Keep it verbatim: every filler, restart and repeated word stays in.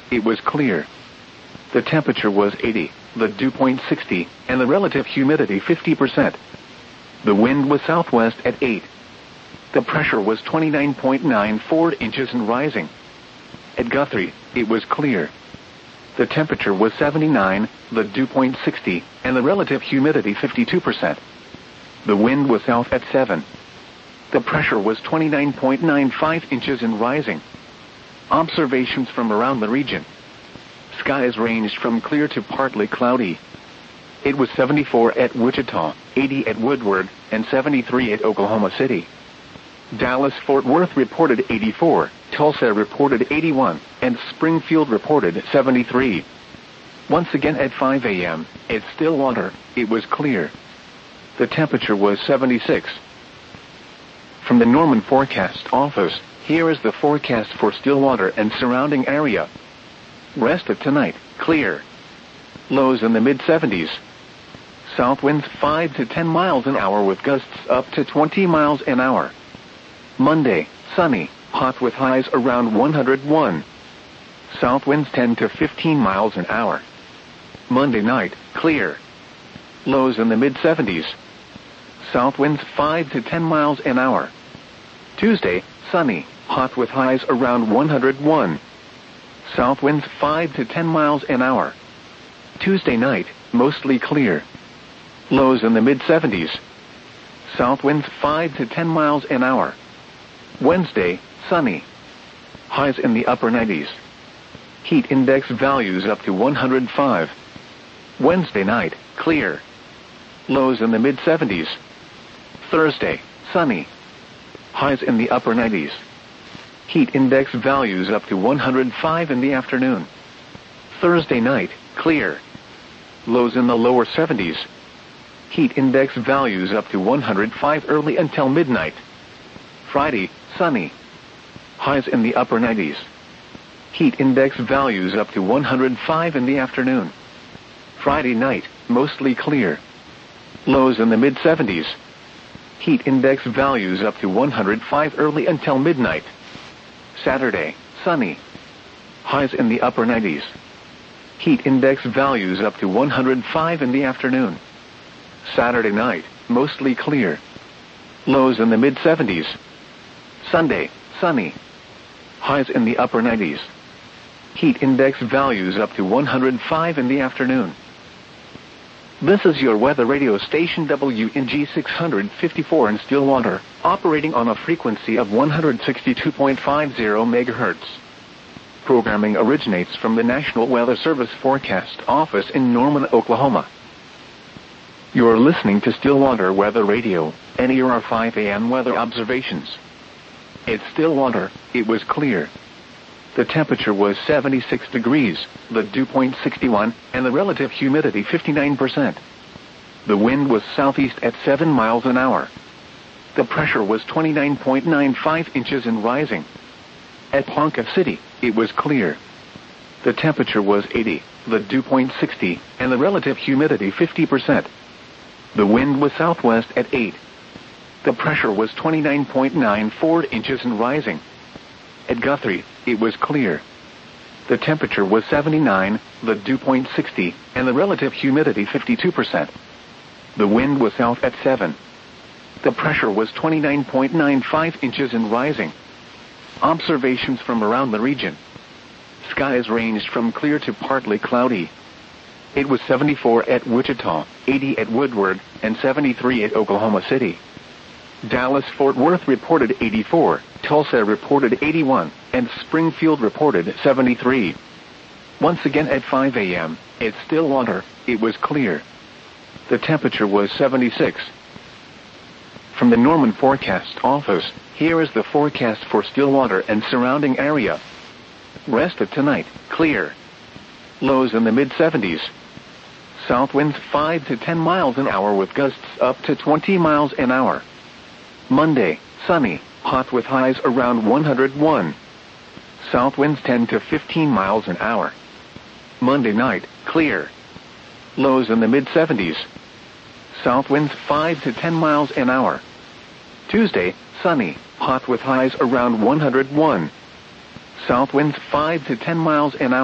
it was clear. The temperature was eighty, the dew point sixty, and the relative humidity fifty percent. The wind was southwest at eight. The pressure was twenty-nine point nine four inches and rising. At Guthrie, it was clear. The temperature was seventy-nine, the dew point sixty, and the relative humidity fifty-two percent. The wind was south at seven. The pressure was twenty-nine point nine five inches and rising. Observations from around the region. Skies ranged from clear to partly cloudy. It was seventy-four at Wichita, eighty at Woodward, and seventy-three at Oklahoma City. Dallas-Fort Worth reported eighty-four, Tulsa reported eighty-one, and Springfield reported seventy-three. Once again at five a m, at Stillwater, it was clear. The temperature was seventy-six. From the Norman Forecast Office, here is the forecast for Stillwater and surrounding area. Rest of tonight, clear. Lows in the mid seventies. South winds five to ten miles an hour with gusts up to twenty miles an hour. Monday, sunny, hot with highs around one hundred one. South winds ten to fifteen miles an hour. Monday night, clear. Lows in the mid seventies. South winds five to ten miles an hour. Tuesday, sunny, hot with highs around one hundred one. South winds five to ten miles an hour. Tuesday night, mostly clear. Lows in the mid seventies. South winds five to ten miles an hour. Wednesday, sunny. Highs in the upper nineties. Heat index values up to one hundred five. Wednesday night, clear. Lows in the mid seventies. Thursday, sunny. Highs in the upper nineties. Heat index values up to one hundred five in the afternoon. Thursday night, clear. Lows in the lower seventies. Heat index values up to one hundred five early until midnight. Friday, sunny. Highs in the upper nineties. Heat index values up to one hundred five in the afternoon. Friday night, mostly clear. Lows in the mid seventies. Heat index values up to one hundred five early until midnight. Saturday, sunny. Highs in the upper nineties. Heat index values up to one hundred five in the afternoon. Saturday night, mostly clear. Lows in the mid seventies. Sunday, sunny. Highs in the upper nineties. Heat index values up to one hundred five in the afternoon. This is your weather radio station W N G six fifty-four in Stillwater, operating on a frequency of one hundred sixty-two point five zero megahertz. Programming originates from the National Weather Service Forecast Office in Norman, Oklahoma. You are listening to Stillwater Weather Radio, N E R five a m weather observations. At Stillwater, it was clear. The temperature was seventy-six degrees, the dew point sixty-one, and the relative humidity fifty-nine percent. The wind was southeast at seven miles an hour. The pressure was twenty-nine point nine five inches and rising. At Ponca City, it was clear. The temperature was eighty, the dew point sixty, and the relative humidity fifty percent. The wind was southwest at eight. The pressure was twenty-nine point nine four inches and rising. At Guthrie, it was clear. The temperature was seventy-nine, the dew point sixty, and the relative humidity fifty-two percent. The wind was south at seven. The pressure was twenty-nine point nine five inches and rising. Observations from around the region. Skies ranged from clear to partly cloudy. It was seventy-four at Wichita, eighty at Woodward, and seventy-three at Oklahoma City. Dallas-Fort Worth reported eighty-four, Tulsa reported eighty-one, and Springfield reported seventy-three. Once again at five a m, at Stillwater, it was clear. The temperature was seventy-six. From the Norman Forecast Office, here is the forecast for Stillwater and surrounding area. Rest of tonight, clear. Lows in the mid seventies. South winds five to ten miles an hour with gusts up to twenty miles an hour. Monday, sunny, hot with highs around one hundred one. South winds ten to fifteen miles an hour. Monday night, clear. Lows in the mid seventies. South winds five to ten miles an hour. Tuesday, sunny, hot with highs around one hundred one. South winds five to ten miles an hour.